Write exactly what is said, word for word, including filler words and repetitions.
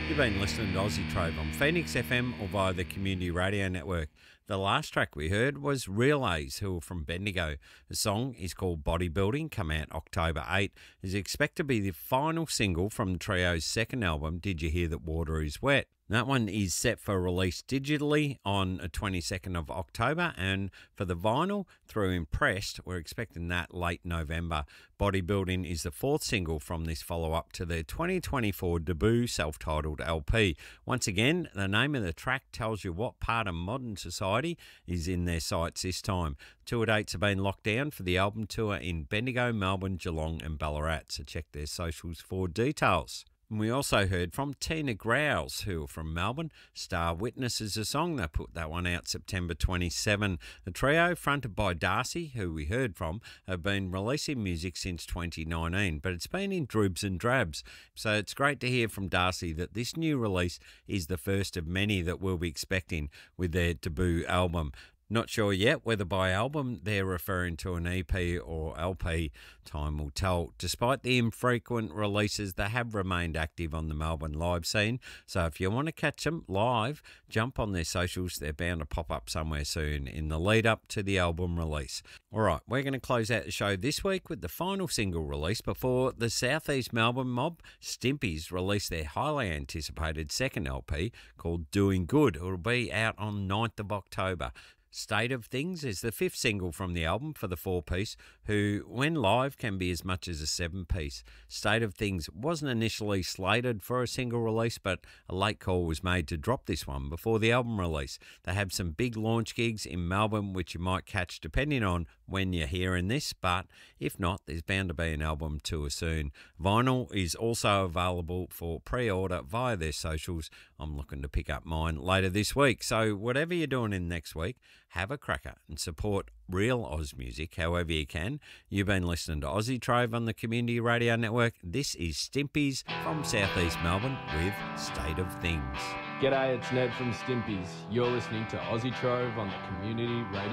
You've been listening to Aussie Trove on Phoenix F M or via the Community Radio Network. The last track we heard was Relays, who are from Bendigo. The song is called Bodybuilding, come out October eighth. Is expected to be the final single from the trio's second album, Did You Hear That Water Is Wet? That one is set for release digitally on the twenty-second of October, and for the vinyl through Impressed, we're expecting that late November. Bodybuilding is the fourth single from this follow-up to their twenty twenty-four debut self-titled L P. Once again, the name of the track tells you what part of modern society is in their sights this time. Tour dates have been locked down for the album tour in Bendigo, Melbourne, Geelong and Ballarat, so check their socials for details. And we also heard from Tina Growls, who are from Melbourne. Star Witness is a song. They put that one out September twenty-seventh. The trio, fronted by Darcy, who we heard from, have been releasing music since twenty nineteen, but it's been in dribs and drabs. So it's great to hear from Darcy that this new release is the first of many that we'll be expecting with their debut album. Not sure yet whether by album they're referring to an E P or L P. Time will tell. Despite the infrequent releases, they have remained active on the Melbourne live scene. So if you want to catch them live, jump on their socials. They're bound to pop up somewhere soon in the lead up to the album release. All right, we're going to close out the show this week with the final single release before the Southeast Melbourne mob, Stimpies, release their highly anticipated second L P called Doing Good. It'll be out on ninth of October. State of Things is the fifth single from the album for the four-piece, who, when live, can be as much as a seven-piece. State of Things wasn't initially slated for a single release, but a late call was made to drop this one before the album release. They have some big launch gigs in Melbourne, which you might catch depending on when you're hearing this, but if not, there's bound to be an album tour soon. Vinyl is also available for pre-order via their socials. I'm looking to pick up mine later this week, so whatever you're doing in next week, have a cracker and support real Oz music however you can. You've been listening to Aussie Trove on the Community Radio Network. This is Stimpies from Southeast Melbourne with State of Things. G'day, it's Ned from Stimpies. You're listening to Aussie Trove on the Community Radio